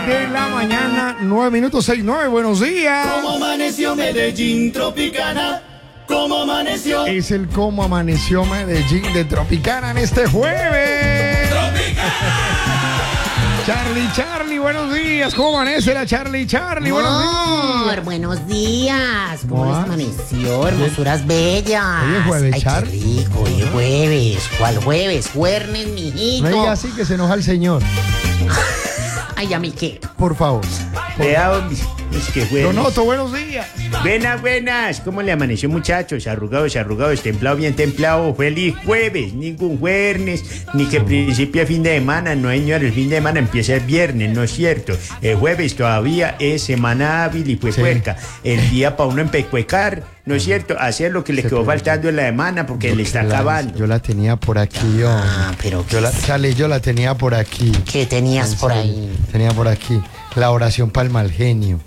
de la mañana, 9 minutos, 6:09, buenos días. ¿Cómo amaneció Medellín Tropicana? ¿Cómo amaneció? Es el Cómo Amaneció Medellín de Tropicana en este jueves. Charlie, buenos días. ¿Cómo amanece la Charlie? Buenos días. Buenos días. ¿Cómo les ¿Cómo amaneció? Hermosuras bellas. Hoy es jueves, Ay, Charlie. qué rico, hoy es jueves. ¿Cuál jueves? Juernes, mijito. No diga así que se enoja el señor. Ay, ¿a mí qué? Por favor. Vea, hombre, es que bueno. Donoto, buenos días. Buenas. ¿Cómo le amaneció, muchachos? Arrugados, templado, bien templado. Feliz jueves, ningún jueves, ni que principio a fin de semana. No, señor, el fin de semana empieza el viernes, no es cierto. El jueves todavía es semana hábil y pues Sí. puerca. El día para uno empecuecar, no es cierto, hacer lo que le quedó faltando en la semana porque le está acabando. Yo la tenía por aquí, yo. Pero Charlie, yo la tenía por aquí. ¿qué tenías por ahí? Tenía por aquí la oración para el mal genio.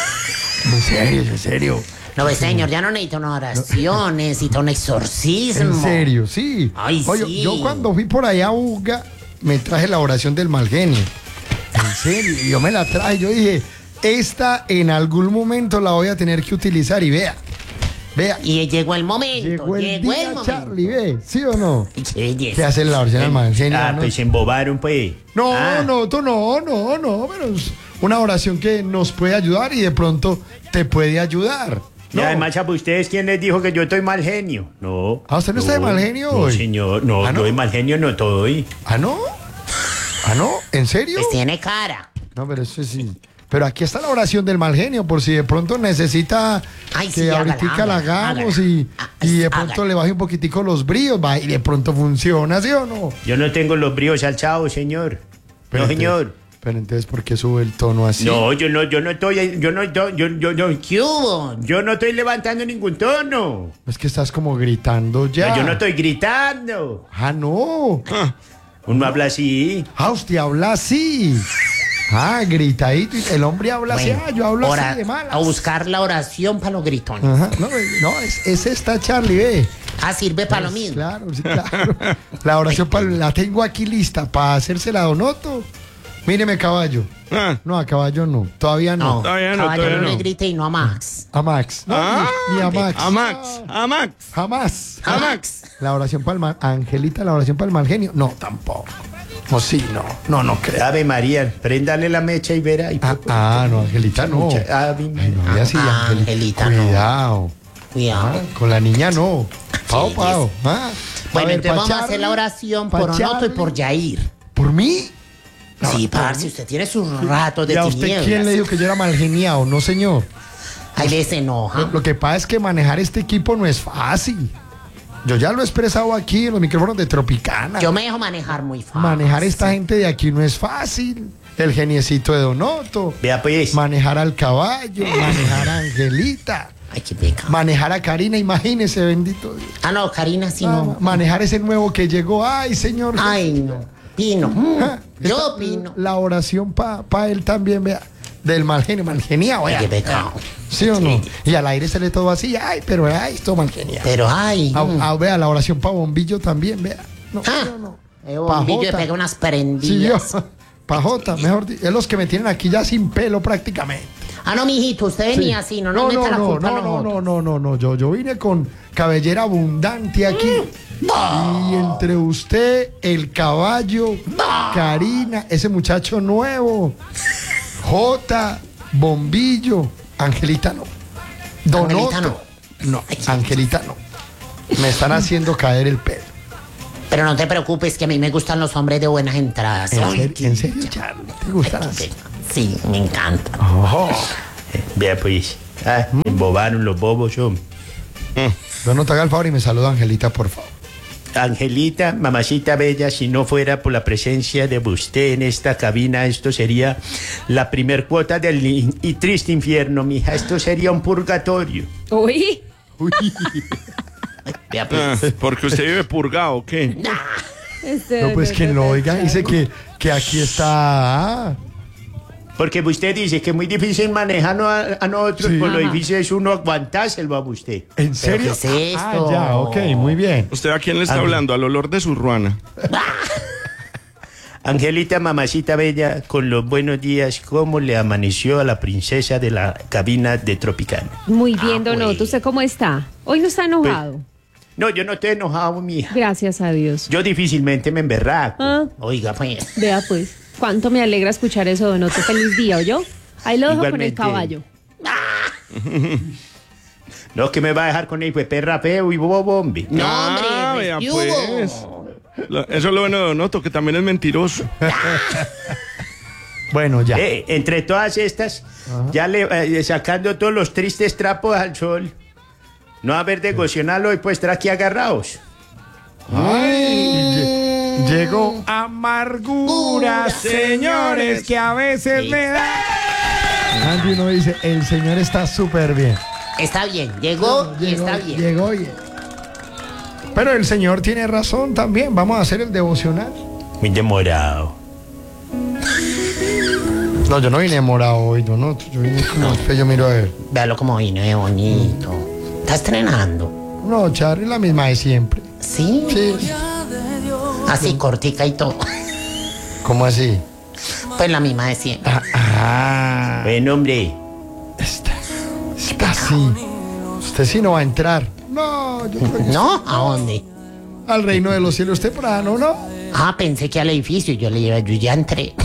En serio. No, pues, señor, ya no necesito una oración, necesito un exorcismo. En serio, sí. Ay, Oye, sí. yo cuando fui por allá a Buga, me traje la oración del mal genio. En serio, yo me la traje. Yo dije, esta en algún momento la voy a tener que utilizar y vea. Y llegó el momento, Llegó el día, Charlie, ve, ¿sí o no? Qué belleza. ¿Qué hace la oración del mal genio? Ah, ¿no? pues se embobaron, pues. No, Ah. no, pero es una oración que nos puede ayudar y de pronto te puede ayudar. Y No. además, ¿a ustedes quién les dijo que yo estoy mal genio? No. ¿Ah, usted no está de mal genio no, hoy? señor, no, ¿Ah, no? yo de mal genio no estoy. ¿Ah, no? ¿En serio? Pues tiene cara. No, pero eso sí. Pero aquí está la oración del mal genio, por si de pronto necesita Ay, que sí, ahorita la hágala, hagamos hágala. y de pronto Hágala. le baje un poquitico los bríos, va, y de pronto funciona, ¿sí o no? Yo no tengo los bríos alzados, señor. Pero no, entonces- señor. Pero entonces, ¿por qué sube el tono así? No, yo no estoy, ¿Qué hubo? yo no estoy levantando ningún tono. Es que estás como gritando ya. No, yo no estoy gritando. Ah, no. Uno habla así. Ah, usted habla así. Ah, gritadito. El hombre habla Bueno, así. Ah, yo hablo ora- así de malas. a buscar la oración para los gritones. Ajá. No, es esta, Charlie, ve. Ah, sirve para lo mismo. Claro, sí, claro. La oración la tengo aquí lista para hacérsela a Donoto. Míreme, caballo. No, a caballo no. Todavía no. No, Todavía no, caballero, todavía no le no. grite y no a Max. A Max. No, ni a Max. A Max. Jamás. A Max. La oración para el mal. Angelita, la oración para el mal genio. No, tampoco. O sí, no creo. Ave María, préndale la mecha y verá. No, Angelita no. Ave Ay, María. no, ya sí, Angelita no. Cuidado. Cuidado. Con la niña no. Pao. Bueno, entonces vamos a hacer la oración por Onoto y por Yair. ¿Por mí? Sí, parce, usted tiene sus ratos de ¿Y a usted tinieblas. quién le dijo que yo era mal geniado? No, señor. Ahí les enoja. Lo que pasa es que manejar este equipo no es fácil. Yo ya lo he expresado aquí en los micrófonos de Tropicana. Yo me dejo manejar muy fácil. Manejar esta gente de aquí no es fácil. El geniecito de Donoto. Vea pues. Manejar al caballo. Manejar a Angelita. Ay, qué pecado. Manejar a Karina, imagínese, bendito Dios. Ah, no, Karina, sí no. Manejar ese nuevo que llegó. Ay, señor. Ay, no. Pino. Ah, Yo esta- opino. La oración para él también, vea. Del mal genio, mal geniado, Ay, vea. qué pecado. ¿Sí o no? Y al aire sale todo así. Ay, pero esto mal geniado. Pero, ay. Vea, la oración para Bombillo también, vea. No, no. Bombillo le Pajota. pega unas Sí, yo. prendillas. Pajota, mejor dicho. Es los que me tienen aquí ya sin pelo prácticamente. Ah, no, mijito, usted venía así, no nos meta la culpa a nosotros. No. Yo vine con cabellera abundante aquí. Y entre usted, el caballo, Karina, ese muchacho nuevo, J, Bombillo, Angelita no. Donoto. Angelita No, Angelita no. Me están haciendo caer el pelo. Pero no te preocupes, que a mí me gustan los hombres de buenas entradas. Ay, ¿En serio, Charlie? ¿Te gustan qué así? pena. Sí, me encanta. Oh. Vea pues. Embobaron los bobos, hombre. Donoto, haga el favor y me saluda Angelita, por favor. Angelita, mamacita bella, si no fuera por la presencia de usted en esta cabina, esto sería la primer cuota del y triste infierno, mija. Esto sería un purgatorio. Uy, Vea, pues. Porque usted vive purgado, ¿o qué? No, pues quien lo oiga dice que aquí está. Porque usted dice que es muy difícil manejarnos a nosotros, Sí. pues lo Ajá. difícil es uno aguantárselo a usted. ¿En serio? ¿qué es esto? Ya, ok, muy bien. ¿Usted a quién le está hablando? ¿Al olor de su ruana? Angelita, mamacita bella, con los buenos días, ¿cómo le amaneció a la princesa de la cabina de Tropicana? Muy bien, Don pues. Otto. ¿Usted cómo está? Hoy no está enojado. No, yo no estoy enojado, mija. Gracias a Dios. Yo difícilmente me emberraco. Ah, Oiga, pues. vea pues. Cuánto me alegra escuchar eso, Don Otto. Feliz día, ¿oyó? Ahí lo dejo con el Igualmente. caballo. No, que me va a dejar con el pues perra feo y bobo hombre. No, Ah, hombre, vea, respetudo. pues. Eso es lo bueno de Don Otto, que también es mentiroso. Bueno, ya. Entre todas estas, ya le sacando todos los tristes trapos al sol. No haber de gocionarlo y pues estar aquí agarrados. Ay, llegó amargura, señores, que a veces Sí. me da. Andy uno dice, el señor está súper bien. Está bien, llegó y está bien. Llegó bien. Pero el señor tiene razón también. Vamos a hacer el devocional. Muy demorado. No, yo no vine morado hoy, no. Yo vine como yo miro a ver. Véalo como vino, es bonito. ¿Está estrenando? No, Charlie, la misma de siempre. ¿Sí? Sí. Así, cortica y todo. ¿Cómo así? Pues la misma de siempre. Bueno, hombre. Está así. Usted sí no va a entrar. No, yo creo que ¿No? ¿A dónde? al reino de los cielos temprano, ¿no? Ah, pensé que al edificio. Yo ya entré.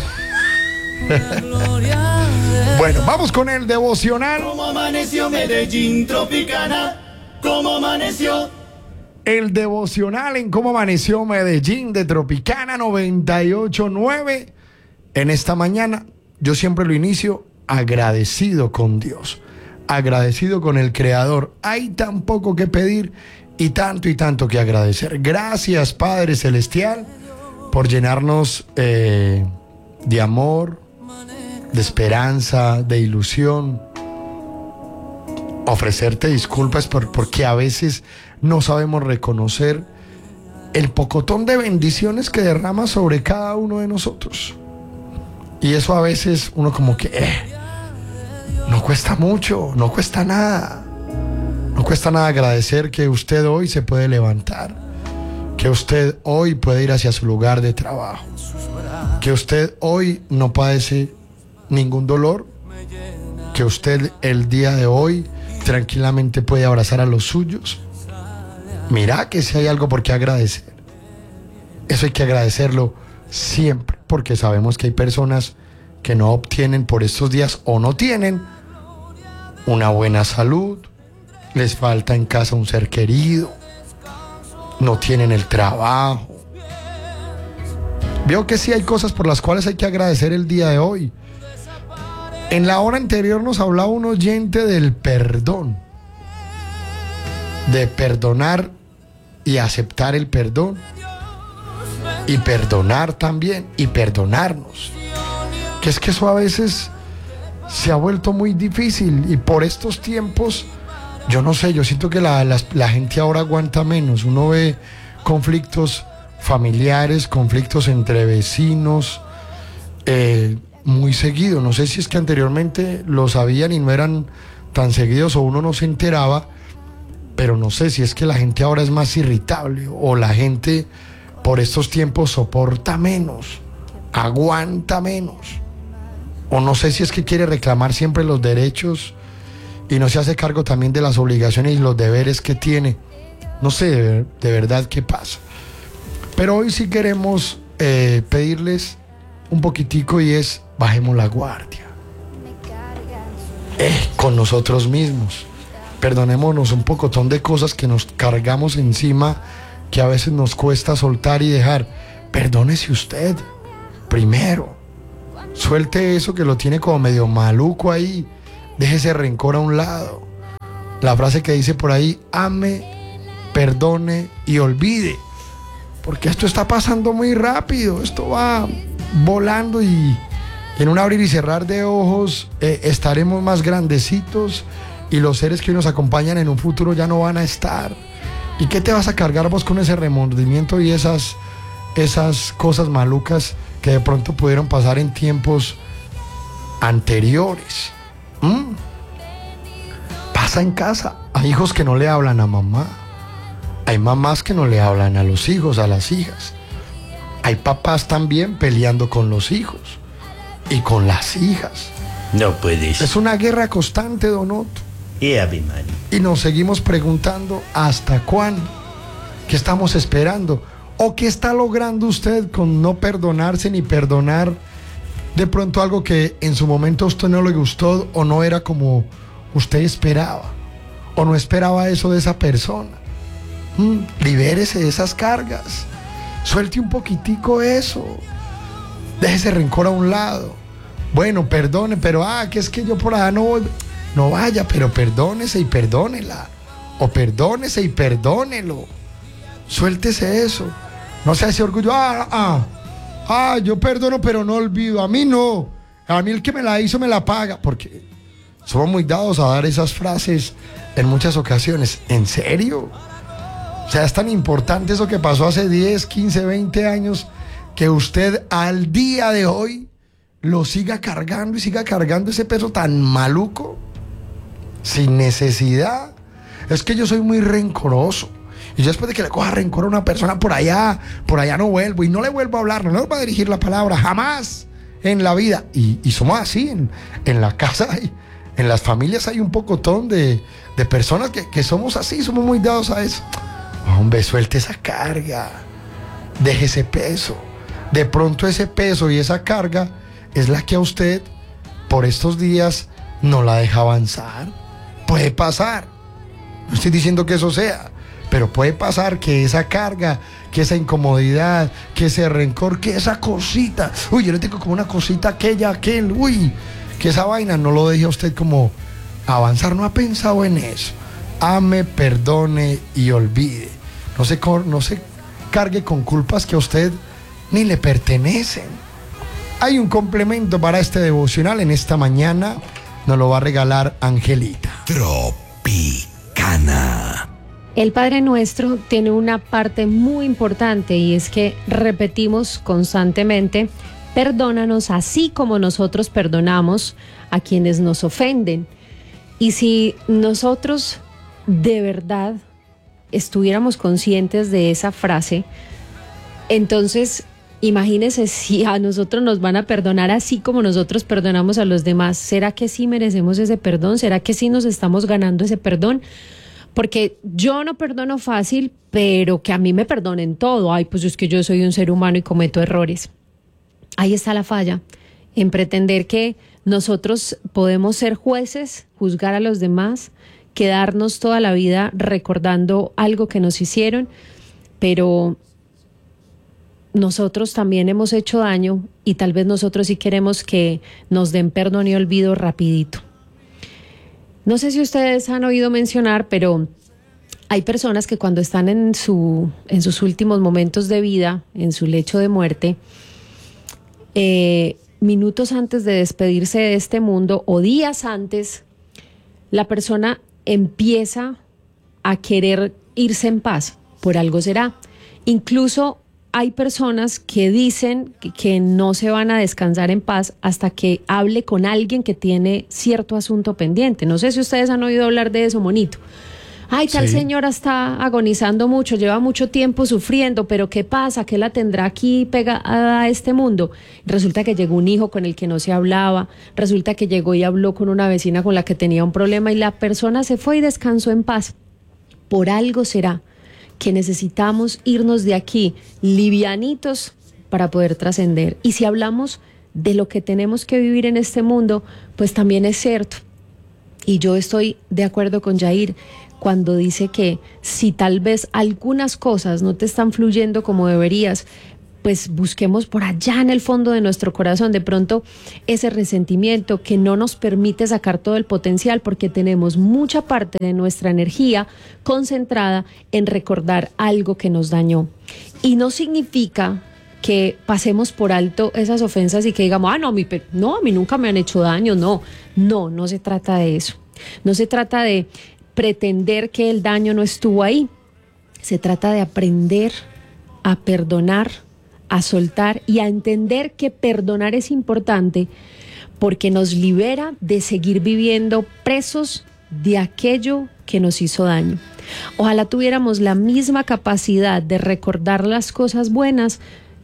Bueno, vamos con el devocional. Como amaneció Medellín Tropicana, como amaneció. El devocional en cómo amaneció Medellín de Tropicana 98.9. En esta mañana yo siempre lo inicio agradecido con Dios, agradecido con el Creador. Hay tan poco que pedir y tanto que agradecer. Gracias, Padre Celestial, por llenarnos de amor, de esperanza, de ilusión. Ofrecerte disculpas porque a veces no sabemos reconocer el pocotón de bendiciones que derrama sobre cada uno de nosotros. Y eso a veces uno como que no cuesta mucho, no cuesta nada. No cuesta nada agradecer que usted hoy se puede levantar, que usted hoy puede ir hacia su lugar de trabajo, que usted hoy no padece ningún dolor, que usted el día de hoy tranquilamente puede abrazar a los suyos. Mira que si hay algo por qué agradecer. Eso hay que agradecerlo siempre, porque sabemos que hay personas que no obtienen por estos días o no tienen una buena salud, les falta en casa un ser querido, no tienen el trabajo. Veo que sí hay cosas por las cuales hay que agradecer el día de hoy. En la hora anterior nos hablaba un oyente del perdón, de perdonar y aceptar el perdón, y perdonar también, y perdonarnos. Que es que eso a veces se ha vuelto muy difícil, y por estos tiempos, yo no sé, yo siento que la gente ahora aguanta menos. Uno ve conflictos familiares, conflictos entre vecinos, muy seguido. No sé si es que anteriormente lo sabían y no eran tan seguidos o uno no se enteraba, pero no sé si es que la gente ahora es más irritable o la gente por estos tiempos soporta menos, aguanta menos, o no sé si es que quiere reclamar siempre los derechos y no se hace cargo también de las obligaciones y los deberes que tiene. No sé de verdad qué pasa, pero hoy sí queremos pedirles un poquitico, y es: bajemos la guardia con nosotros mismos. Perdonémonos un pocotón de cosas que nos cargamos encima, que a veces nos cuesta soltar y dejar. Perdónese usted primero, suelte eso que lo tiene como medio maluco ahí, deje ese rencor a un lado. La frase que dice por ahí: ame, perdone y olvide, porque esto está pasando muy rápido, esto va volando, y en un abrir y cerrar de ojos estaremos más grandecitos, y los seres que hoy nos acompañan en un futuro ya no van a estar. ¿Y qué te vas a cargar vos con ese remordimiento y esas cosas malucas que de pronto pudieron pasar en tiempos anteriores? Pasa en casa. Hay hijos que no le hablan a mamá, hay mamás que no le hablan a los hijos, a las hijas. Hay papás también peleando con los hijos y con las hijas. No puede ser. Es una guerra constante, Don Otto. Ave María. Y nos seguimos preguntando ¿hasta cuándo? ¿Qué estamos esperando? ¿O qué está logrando usted con no perdonarse ni perdonar de pronto algo que en su momento a usted no le gustó o no era como usted esperaba? ¿O no esperaba eso de esa persona? Libérese de esas cargas. Suelte un poquitico eso. Deje ese rencor a un lado. Bueno, perdone, pero que es que yo por allá no voy. No vaya, pero perdónese y perdónela. O perdónese y perdónelo. Suéltese eso. No sea ese orgullo. Yo perdono, pero no olvido. A mí no. A mí el que me la hizo me la paga. Porque somos muy dados a dar esas frases en muchas ocasiones. ¿En serio? O sea, es tan importante eso que pasó hace 10, 15, 20 años que usted al día de hoy lo siga cargando y siga cargando ese peso tan maluco, sin necesidad. Es que yo soy muy rencoroso. Y yo después de que le coja rencor a una persona por allá no vuelvo. Y no le vuelvo a hablar, no le vuelvo a dirigir la palabra, jamás en la vida. Y somos así, en la casa, en las familias hay un pocotón de personas que somos así, somos muy dados a eso. Hombre, suelte esa carga, deje ese peso. De pronto ese peso y esa carga es la que a usted por estos días no la deja avanzar. Puede pasar, no estoy diciendo que eso sea, pero puede pasar que esa carga, que esa incomodidad, que ese rencor, que esa cosita, yo le tengo como una cosita aquel, que esa vaina no lo deje a usted como avanzar. No ha pensado en eso. Ame, perdone y olvide. No se cargue con culpas que a usted ni le pertenecen. Hay un complemento para este devocional en esta mañana. Nos lo va a regalar Angelita. Tropicana. El Padre Nuestro tiene una parte muy importante y es que repetimos constantemente: perdónanos así como nosotros perdonamos a quienes nos ofenden. Y si nosotros de verdad estuviéramos conscientes de esa frase, entonces imagínense si a nosotros nos van a perdonar así como nosotros perdonamos a los demás. ¿Será que sí merecemos ese perdón? ¿Será que sí nos estamos ganando ese perdón? Porque yo no perdono fácil, pero que a mí me perdonen todo. Pues es que yo soy un ser humano y cometo errores. Ahí está la falla, en pretender que nosotros podemos ser jueces, juzgar a los demás, quedarnos toda la vida recordando algo que nos hicieron, pero nosotros también hemos hecho daño y tal vez nosotros sí queremos que nos den perdón y olvido rapidito. No sé si ustedes han oído mencionar, pero hay personas que cuando están en sus últimos momentos de vida, en su lecho de muerte, minutos antes de despedirse de este mundo o días antes, la persona empieza a querer irse en paz. Por algo será. Incluso hay personas que dicen que no se van a descansar en paz hasta que hable con alguien que tiene cierto asunto pendiente. No sé si ustedes han oído hablar de eso, monito. Tal señora está agonizando mucho, lleva mucho tiempo sufriendo, pero ¿qué pasa? ¿Qué la tendrá aquí pegada a este mundo? Resulta que llegó un hijo con el que no se hablaba, resulta que llegó y habló con una vecina con la que tenía un problema y la persona se fue y descansó en paz. Por algo será que necesitamos irnos de aquí livianitos para poder trascender. Y si hablamos de lo que tenemos que vivir en este mundo, pues también es cierto. Y yo estoy de acuerdo con Jair cuando dice que si tal vez algunas cosas no te están fluyendo como deberías, pues busquemos por allá en el fondo de nuestro corazón de pronto ese resentimiento que no nos permite sacar todo el potencial, porque tenemos mucha parte de nuestra energía concentrada en recordar algo que nos dañó. Y no significa que pasemos por alto esas ofensas y que digamos, a mí nunca me han hecho daño. No se trata de eso. No se trata de pretender que el daño no estuvo ahí. Se trata de aprender a perdonar, a soltar y a entender que perdonar es importante porque nos libera de seguir viviendo presos de aquello que nos hizo daño. Ojalá tuviéramos la misma capacidad de recordar las cosas buenas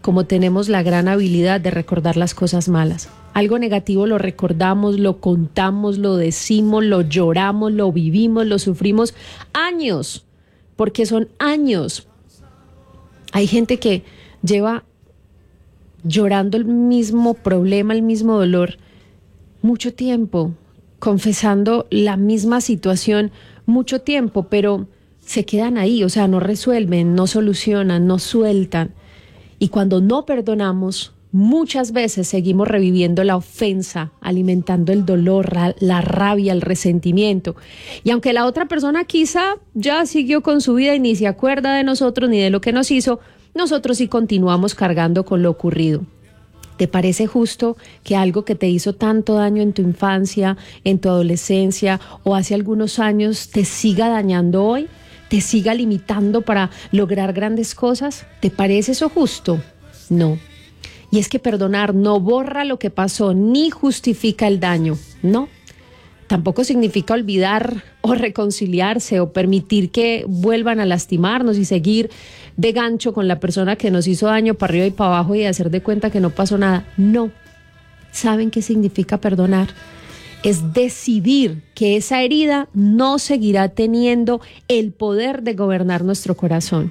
como tenemos la gran habilidad de recordar las cosas malas. Algo negativo lo recordamos, lo contamos, lo decimos, lo lloramos, lo vivimos, lo sufrimos años, porque son años. Hay gente que lleva llorando el mismo problema, el mismo dolor, mucho tiempo, confesando la misma situación mucho tiempo, pero se quedan ahí, o sea, no resuelven, no solucionan, no sueltan. Y cuando no perdonamos, muchas veces seguimos reviviendo la ofensa, alimentando el dolor, la rabia, el resentimiento. Y aunque la otra persona quizá ya siguió con su vida y ni se acuerda de nosotros ni de lo que nos hizo, nosotros sí continuamos cargando con lo ocurrido. ¿Te parece justo que algo que te hizo tanto daño en tu infancia, en tu adolescencia o hace algunos años te siga dañando hoy? ¿Te siga limitando para lograr grandes cosas? ¿Te parece eso justo? No. Y es que perdonar no borra lo que pasó ni justifica el daño, no. Tampoco significa olvidar o reconciliarse o permitir que vuelvan a lastimarnos y seguir de gancho con la persona que nos hizo daño para arriba y para abajo y hacer de cuenta que no pasó nada. No. ¿Saben qué significa perdonar? Es decidir que esa herida no seguirá teniendo el poder de gobernar nuestro corazón.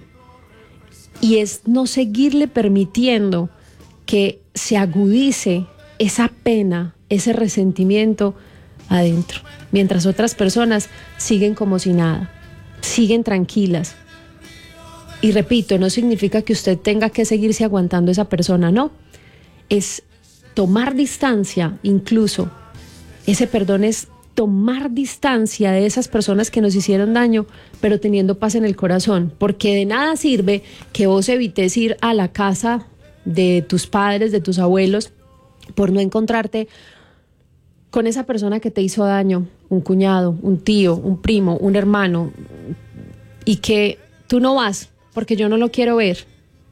Y es no seguirle permitiendo que se agudice esa pena, ese resentimiento adentro, mientras otras personas siguen como si nada, siguen tranquilas. Y repito, no significa que usted tenga que seguirse aguantando a esa persona, no. Es tomar distancia, incluso. Ese perdón es tomar distancia de esas personas que nos hicieron daño, pero teniendo paz en el corazón, porque de nada sirve que vos evites ir a la casa de tus padres, de tus abuelos, por no encontrarte con esa persona que te hizo daño, un cuñado, un tío, un primo, un hermano, y que tú no vas porque yo no lo quiero ver,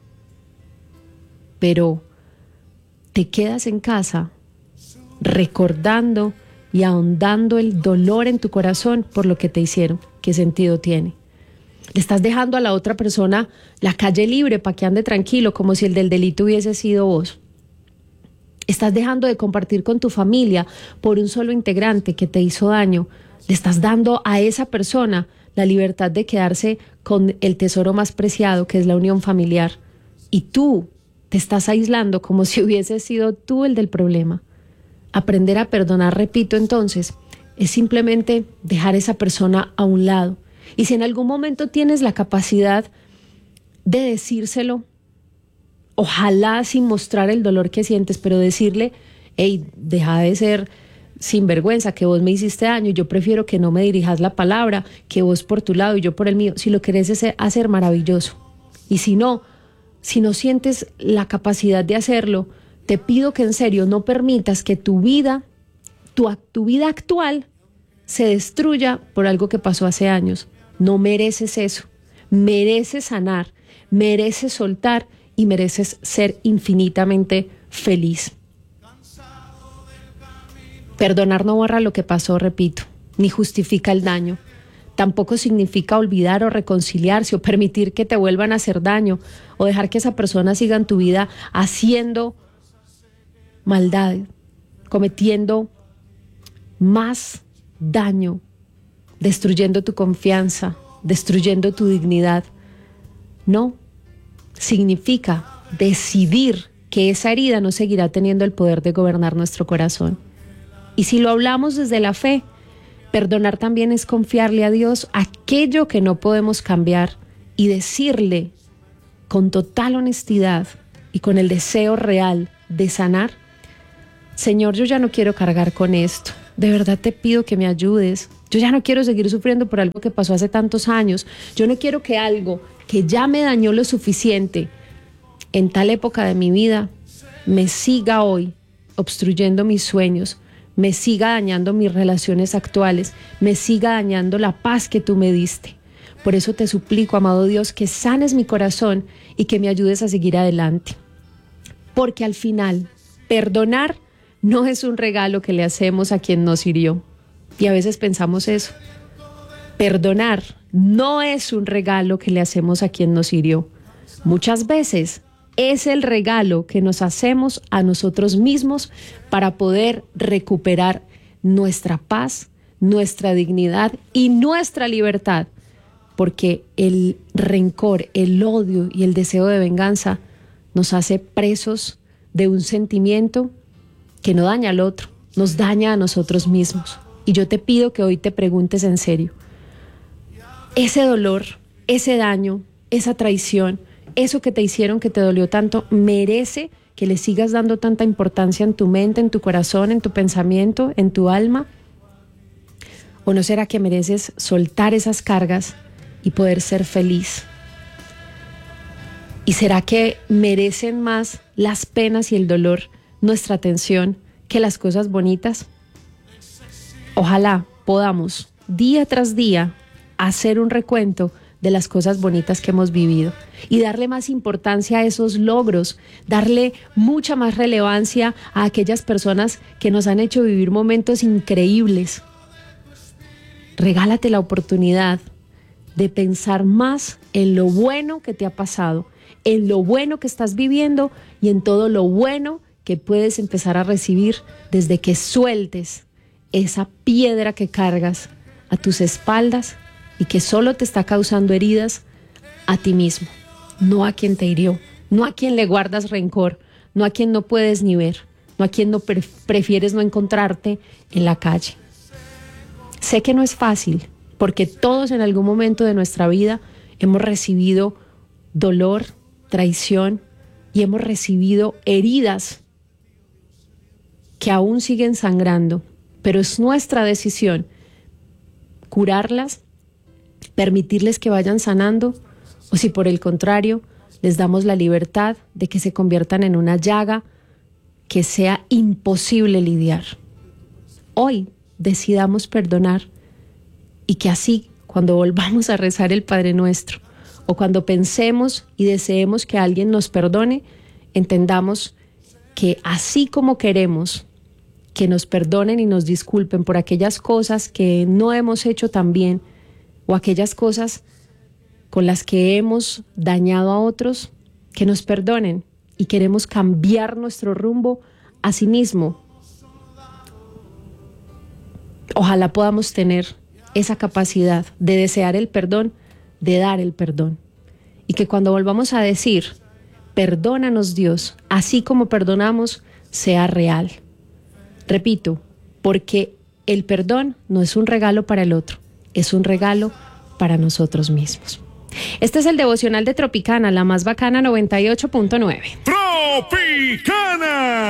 pero te quedas en casa recordando y ahondando el dolor en tu corazón por lo que te hicieron. ¿Qué sentido tiene? Le estás dejando a la otra persona la calle libre para que ande tranquilo, como si el del delito hubiese sido vos. Estás dejando de compartir con tu familia por un solo integrante que te hizo daño. Le estás dando a esa persona la libertad de quedarse con el tesoro más preciado, que es la unión familiar. Y tú te estás aislando como si hubiese sido tú el del problema. Aprender a perdonar, repito entonces, es simplemente dejar a esa persona a un lado. Y si en algún momento tienes la capacidad de decírselo, ojalá sin mostrar el dolor que sientes, pero decirle, hey, deja de ser sinvergüenza, que vos me hiciste daño, yo prefiero que no me dirijas la palabra, que vos por tu lado y yo por el mío. Si lo querés hacer, maravilloso. Y si no sientes la capacidad de hacerlo, te pido que en serio no permitas que tu vida actual se destruya por algo que pasó hace años. No mereces eso. Mereces sanar, mereces soltar y mereces ser infinitamente feliz. Perdonar no borra lo que pasó, repito, ni justifica el daño. Tampoco significa olvidar o reconciliarse o permitir que te vuelvan a hacer daño o dejar que esa persona siga en tu vida haciendo maldad, cometiendo más daño, destruyendo tu confianza, destruyendo tu dignidad. No, significa decidir que esa herida no seguirá teniendo el poder de gobernar nuestro corazón. Y si lo hablamos desde la fe, perdonar también es confiarle a Dios aquello que no podemos cambiar y decirle con total honestidad y con el deseo real de sanar: Señor, yo ya no quiero cargar con esto. De verdad te pido que me ayudes. Yo ya no quiero seguir sufriendo por algo que pasó hace tantos años. Yo no quiero que algo que ya me dañó lo suficiente en tal época de mi vida me siga hoy obstruyendo mis sueños, me siga dañando mis relaciones actuales, me siga dañando la paz que tú me diste. Por eso te suplico, amado Dios, que sanes mi corazón y que me ayudes a seguir adelante. Porque al final, perdonar no es un regalo que le hacemos a quien nos hirió. Y a veces pensamos eso. Perdonar no es un regalo que le hacemos a quien nos hirió. Muchas veces es el regalo que nos hacemos a nosotros mismos para poder recuperar nuestra paz, nuestra dignidad y nuestra libertad. Porque el rencor, el odio y el deseo de venganza nos hace presos de un sentimiento que no daña al otro, nos daña a nosotros mismos. Y yo te pido que hoy te preguntes en serio, ese dolor, ese daño, esa traición, eso que te hicieron que te dolió tanto, ¿merece que le sigas dando tanta importancia en tu mente, en tu corazón, en tu pensamiento, en tu alma? ¿O no será que mereces soltar esas cargas y poder ser feliz? ¿Y será que merecen más las penas y el dolor nuestra atención que las cosas bonitas? Ojalá podamos día tras día hacer un recuento de las cosas bonitas que hemos vivido y darle más importancia a esos logros, darle mucha más relevancia a aquellas personas que nos han hecho vivir momentos increíbles. Regálate la oportunidad de pensar más en lo bueno que te ha pasado, en lo bueno que estás viviendo y en todo lo bueno que puedes empezar a recibir desde que sueltes esa piedra que cargas a tus espaldas y que solo te está causando heridas a ti mismo, no a quien te hirió, no a quien le guardas rencor, no a quien no puedes ni ver, no a quien no prefieres no encontrarte en la calle. Sé que no es fácil, porque todos en algún momento de nuestra vida hemos recibido dolor, traición y hemos recibido heridas que aún siguen sangrando, pero es nuestra decisión curarlas, permitirles que vayan sanando, o si por el contrario les damos la libertad de que se conviertan en una llaga que sea imposible lidiar. Hoy decidamos perdonar y que así, cuando volvamos a rezar el Padre Nuestro o cuando pensemos y deseemos que alguien nos perdone, entendamos que así como queremos que nos perdonen y nos disculpen por aquellas cosas que no hemos hecho tan bien o aquellas cosas con las que hemos dañado a otros, que nos perdonen, y queremos cambiar nuestro rumbo a sí mismo. Ojalá podamos tener esa capacidad de desear el perdón, de dar el perdón, y que cuando volvamos a decir perdónanos Dios, así como perdonamos, sea real. Repito, porque el perdón no es un regalo para el otro, es un regalo para nosotros mismos. Este es el devocional de Tropicana, la más bacana 98.9. Tropicana.